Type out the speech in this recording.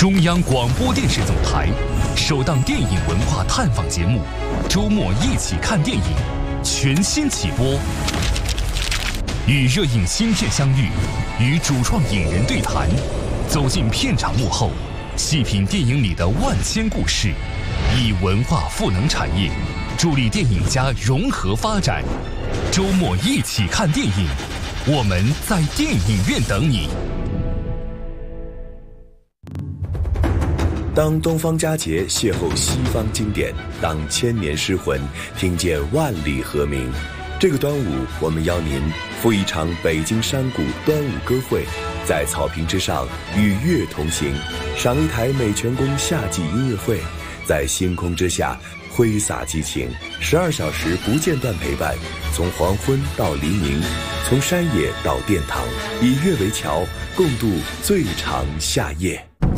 中央广播电视总台首档电影文化探访节目《周末一起看电影》全新起播，与热映新片相遇，与主创影人对谈，走进片场幕后，细品电影里的万千故事，以文化赋能产业，助力电影家融合发展。周末一起看电影，我们在电影院等你。 当东方佳节邂逅西方经典，当千年诗魂听见万里和鸣，这个端午我们邀您赴一场北京山谷端午歌会，在草坪之上与乐同行，赏一台美泉宫夏季音乐会，在星空之下挥洒激情，12小时不间断陪伴，从黄昏到黎明，从山野到殿堂，以乐为桥，共度最长夏夜。